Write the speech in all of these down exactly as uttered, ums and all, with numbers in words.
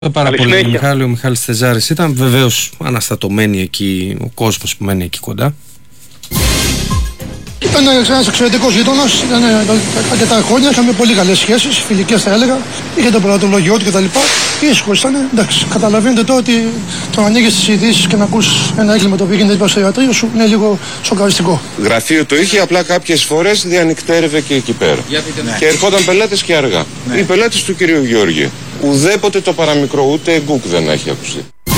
Πάρα πολύ, Μιχάλη. Ο Μιχάλης Θεζάρης ήταν βεβαίως αναστατωμένοι εκεί, ο κόσμος που μένει εκεί κοντά. Ήταν ένας εξαιρετικός γείτονας, ήταν αρκετά χρόνια, είχαμε πολύ καλές σχέσεις, φιλικές θα έλεγα, είχε το πελατολογιό του κτλ. Ήσυχος ήταν, εντάξει, καταλαβαίνετε τώρα ότι το να ανοίγεις τις ειδήσεις και να ακούς ένα έγκλημα το οποίο γίνεται στο ιατρείο σου είναι λίγο σοκαριστικό. Γραφείο το είχε, απλά κάποιες φορές διανυκτέρευε και εκεί πέρα. Ναι. Και ερχόταν πελάτες και αργά. Ναι. Οι πελάτες του κυρίου Γιώργη. Ουδέποτε το παραμικρό, ούτε γκουκ δεν έχει ακουστεί.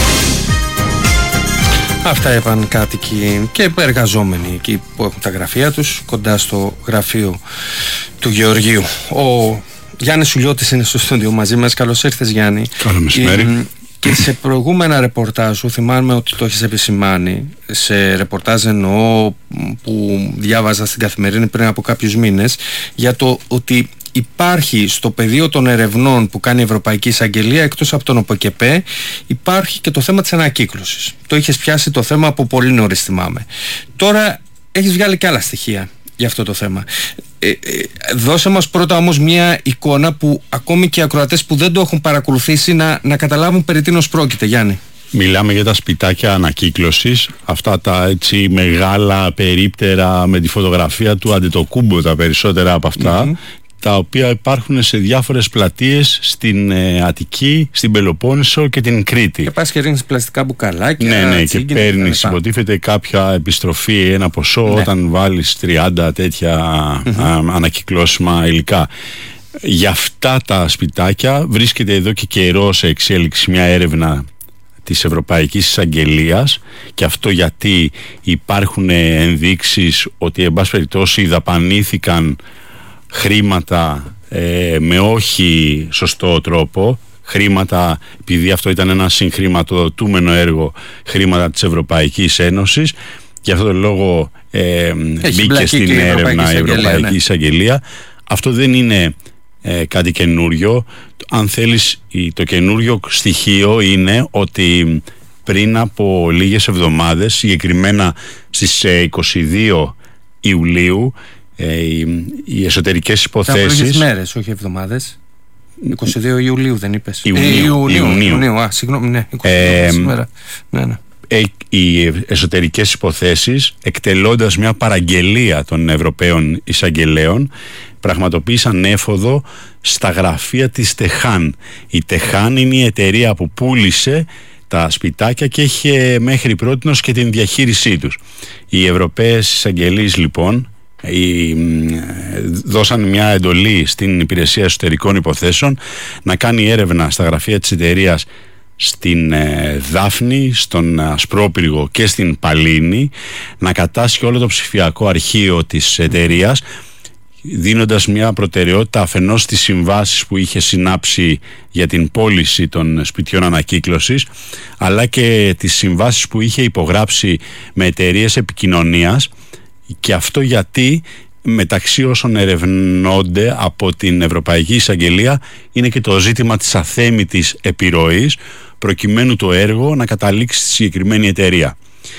Αυτά είπαν κάτοικοι και εργαζόμενοι εκεί που έχουν τα γραφεία τους κοντά στο γραφείο του Γεωργίου. Ο Γιάννης Σουλιώτης είναι στο στούντιο μαζί μας. Καλώς ήρθες, Γιάννη. Καλό μεσημέρι. Και σε προηγούμενα ρεπορτάζ σου, θυμάμαι ότι το έχεις επισημάνει, σε ρεπορτάζ εννοώ που διάβαζα στην Καθημερινή πριν από κάποιους μήνες, για το ότι υπάρχει στο πεδίο των ερευνών που κάνει η Ευρωπαϊκή Εισαγγελία, εκτός από τον ΟΠΕΚΕΠΕ, υπάρχει και το θέμα της ανακύκλωσης. Το είχες πιάσει το θέμα από πολύ νωρίς, θυμάμαι. Τώρα έχεις βγάλει και άλλα στοιχεία για αυτό το θέμα. Ε, ε, δώσε μας πρώτα όμως μια εικόνα που ακόμη και οι ακροατές που δεν το έχουν παρακολουθήσει να, να καταλάβουν περί τίνος πρόκειται, Γιάννη. Μιλάμε για τα σπιτάκια ανακύκλωσης, αυτά τα έτσι μεγάλα περίπτερα με τη φωτογραφία του Αντετοκούμπο, τα περισσότερα από αυτά, mm-hmm. τα οποία υπάρχουν σε διάφορες πλατείες στην ε, Αττική, στην Πελοπόννησο και την Κρήτη. Και πας και ρίχνεις πλαστικά μπουκαλάκια. Ναι, ναι, και παίρνεις, υποτίθεται, κάποια επιστροφή, ένα ποσό, ναι. όταν βάλεις τριάντα τέτοια mm-hmm. α, ανακυκλώσιμα υλικά. Για αυτά τα σπιτάκια βρίσκεται εδώ και καιρό σε εξέλιξη μια έρευνα της Ευρωπαϊκής Εισαγγελίας, και αυτό γιατί υπάρχουν ενδείξεις ότι εν πάση περιπτώσει δαπανήθηκαν χρήματα ε, με όχι σωστό τρόπο, χρήματα, επειδή αυτό ήταν ένα συγχρηματοδοτούμενο έργο, χρήματα της Ευρωπαϊκής Ένωσης. Γι' αυτόν τον λόγο ε, μπήκε στην η έρευνα η Ευρωπαϊκή ναι. Εισαγγελία. Αυτό δεν είναι ε, κάτι καινούριο. Αν θέλεις, το καινούριο στοιχείο είναι ότι πριν από λίγες εβδομάδες, συγκεκριμένα στις είκοσι δύο Ιουλίου, Ε, οι, οι εσωτερικές υποθέσεις. Λίγες μέρες, όχι εβδομάδες. είκοσι δύο Ιουλίου δεν είπες? Ιουνίου. Ε, Ιουνίου, Ιουνίου. Ιουνίου. Α, συγγνώμη, ναι, είκοσι δύο ε, σήμερα. Ναι, ναι. Ε, οι εσωτερικές υποθέσεις, εκτελώντας μια παραγγελία των Ευρωπαίων Εισαγγελέων, πραγματοποίησαν έφοδο στα γραφεία της Τεχάν. Η Τεχάν είναι η εταιρεία που πούλησε τα σπιτάκια και είχε μέχρι πρότινος και την διαχείρισή τους. Οι Ευρωπαίες Εισαγγελίες λοιπόν δώσαν μια εντολή στην Υπηρεσία Εσωτερικών Υποθέσεων να κάνει έρευνα στα γραφεία της εταιρείας στην ε, Δάφνη, στον Ασπρόπυργο και στην Παλίνη, να κατάσχει όλο το ψηφιακό αρχείο της εταιρείας, δίνοντας μια προτεραιότητα αφενός στις συμβάσεις που είχε συνάψει για την πώληση των σπιτιών ανακύκλωσης, αλλά και τις συμβάσεις που είχε υπογράψει με εταιρείες επικοινωνίας. Και αυτό γιατί μεταξύ όσων ερευνώνται από την Ευρωπαϊκή Εισαγγελία είναι και το ζήτημα της αθέμητης επιρροής, προκειμένου το έργο να καταλήξει στη συγκεκριμένη εταιρεία.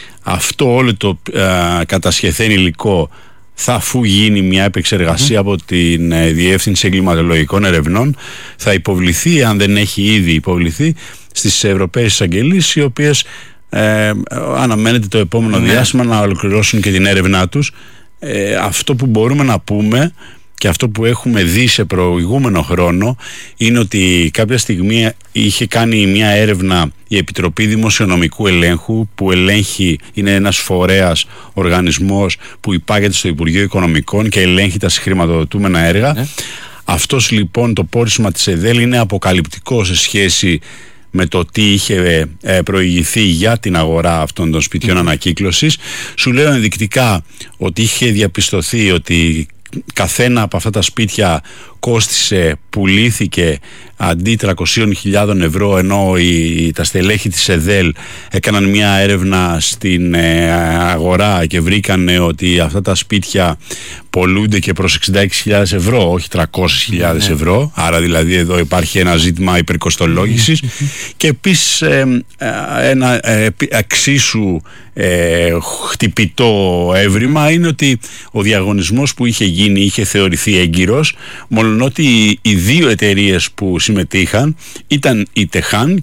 Αυτό όλο το α, κατασχεθέν υλικό θα, αφού γίνει μια επεξεργασία mm. από την ε, Διεύθυνση Εγκληματολογικών Ερευνών, θα υποβληθεί, αν δεν έχει ήδη υποβληθεί, στις Ευρωπαίες Εισαγγελίες, οι οποίες Ε, αναμένεται το επόμενο ναι. διάστημα να ολοκληρώσουν και την έρευνά τους. Ε, αυτό που μπορούμε να πούμε και αυτό που έχουμε δει σε προηγούμενο χρόνο είναι ότι κάποια στιγμή είχε κάνει μια έρευνα η Επιτροπή Δημοσιονομικού Ελέγχου, που ελέγχει, είναι ένας φορέας, οργανισμός που υπάγεται στο Υπουργείο Οικονομικών και ελέγχει τα συγχρηματοδοτούμενα έργα. Ναι. Αυτός λοιπόν, το πόρισμα της ΕΔΕΛ είναι αποκαλυπτικό σε σχέση με το τι είχε προηγηθεί για την αγορά αυτών των σπιτιών mm. ανακύκλωσης. Σου λέω ενδεικτικά ότι είχε διαπιστωθεί ότι καθένα από αυτά τα σπίτια κόστισε, πουλήθηκε αντί τριακόσιες χιλιάδες ευρώ, ενώ οι, τα στελέχη της ΕΔΕΛ έκαναν μια έρευνα στην ε, αγορά και βρήκαν ότι αυτά τα σπίτια πολλούνται και προς εξήντα έξι χιλιάδες ευρώ, όχι τριακόσιες χιλιάδες ευρώ. Άρα δηλαδή εδώ υπάρχει ένα ζήτημα υπερκοστολόγησης. Και επίσης ε, ένα ε, εξίσου ε, χτυπητό έβριμα είναι ότι ο διαγωνισμός που είχε γίνει είχε θεωρηθεί έγκυρος, μόνο ότι οι δύο εταιρείες που συμμετείχαν ήταν η Τεχάν